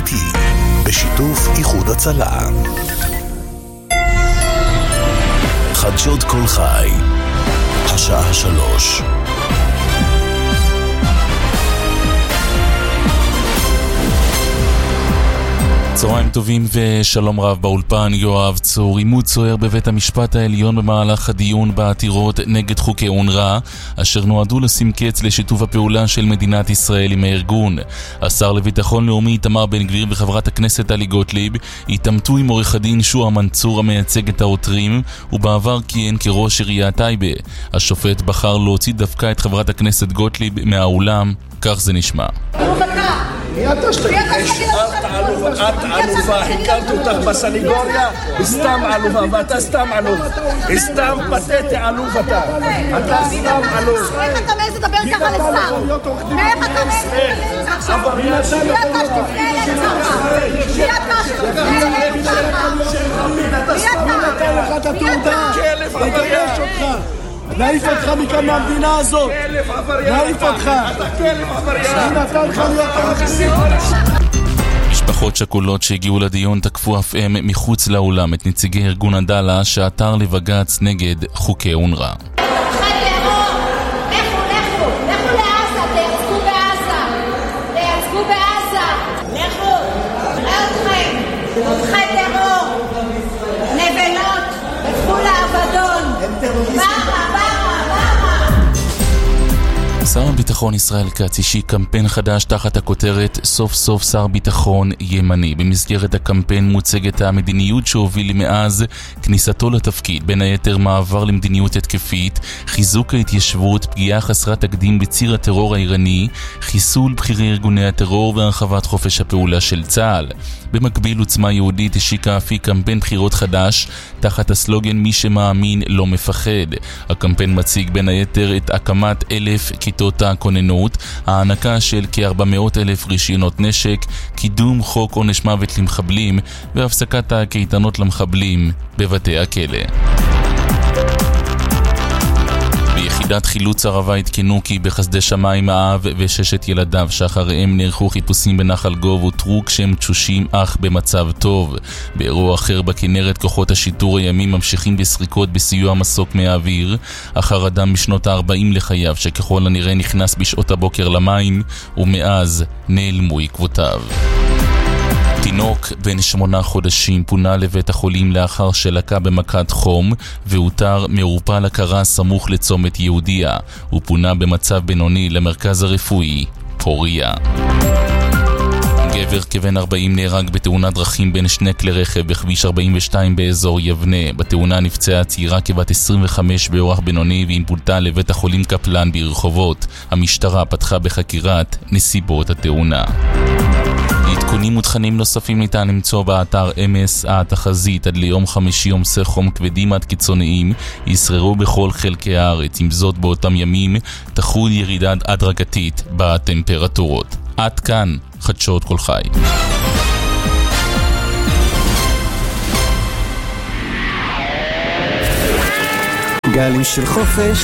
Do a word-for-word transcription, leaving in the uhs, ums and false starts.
איתי, בשיתוף איחוד הצלה. חדשות כל חי, השעה שלוש. צהריים טובים ושלום רב. באולפן יואב צור. עימות סוער בבית המשפט העליון במהלך הדיון בעתירות נגד חוקי אונר"א אשר נועדו לשים קץ לשיתוף הפעולה של מדינת ישראל עם הארגון. השר לביטחון לאומי איתמר בן גביר וחברת הכנסת טלי גוטליב התעמתו עם עורך הדין שועה מנצור המייצג את העותרים, ובעבר כיהן כראש עיריית טייבה. השופט בחר להוציא דווקא את חברת הכנסת גוטליב מהאולם. כך זה נשמע. מי אתה שתגיד? את עלובה, את עלובה, חיקלת אותך בסניגוריה, סתם עלובה, ואתה סתם עלוב, סתם פתטי עלוב אתה, אתה סתם עלוב. איך אתה מעז לדבר ככה לשר? איך אתה מעז לדבר ככה? מי אתה שתפנה אליהם ככה? מי אתה שתפנה אליהם ככה? מי אתה? מי אתה? כלב עבריין. נעיף אותך מכאן מהמדינה הזאת. נעיף אותך. אתה כלב עבריין. אני נתן לך להיות פרחסים. משפחות שכולות שהגיעו לדיון תקפו אף הם מחוץ לאולם את נציגי ארגון עדאלה שעתר לבג"ץ נגד חוקי אונר"א. שר הביטחון ישראל כץ השיק קמפיין חדש תחת הכותרת סוף סוף שר ביטחון ימני. במסגרת הקמפיין מוצגת המדיניות שהוביל מאז כניסתו לתפקיד, בין היתר מעבר למדיניות התקפית, חיזוק ההתיישבות, פגיעה חסרת תקדים בציר הטרור האיראני, חיסול בכירי ארגוני הטרור והרחבת חופש הפעולה של צה"ל. במקביל עוצמה יהודית השיקה אף היא קמפיין בחירות חדש תחת הסלוגן מי שמאמין לא מפחד. הקמפיין מציג בין היתר את הקמת אלף כיתות הכוננות, הענקה של כ-ארבע מאות אלף רישיונות נשק, קידום חוק עונש מוות למחבלים והפסקת הקייטנות למחבלים בבתי הכלא. ביחידת חילוץ ערבה התקנו כי בחסדי שמיים האב וששת ילדיו שאחריהם נערכו חיפושים בנחל גוב אותרו כשהם תשושים אך במצב טוב. באירוע אחר בכנרת כוחות השיטור הימי ממשיכים בסריקות בסיוע מסוק מהאוויר אחר אדם בשנות ה-ארבעים לחייו שככל הנראה נכנס בשעות הבוקר למים ומאז נעלמו עקבותיו. תינוק בן שמונה חודשים פונה לבית החולים לאחר שלקה במכת חום והותר מעורפל הכרה סמוך לצומת יהודיה. הוא פונה במצב בינוני למרכז הרפואי פוריה. גבר כבן ארבעים נהרג בתאונת דרכים בין שני כלי רכב בכביש ארבעים ושתיים באזור יבנה. בתאונה נפצעה צעירה כבת עשרים וחמש באורח בינוני והיא פונתה לבית החולים קפלן ברחובות. המשטרה פתחה בחקירת נסיבות התאונה. עדכונים ותכנים נוספים ניתן למצוא באתר אמס. התחזית עד ליום חמישי עומסי חום כבדים עד קיצוניים ישררו בכל חלקי הארץ. עם זאת באותם ימים תחול ירידה הדרגתית בטמפרטורות. עד כאן חדשות כל חי. גלים של חופש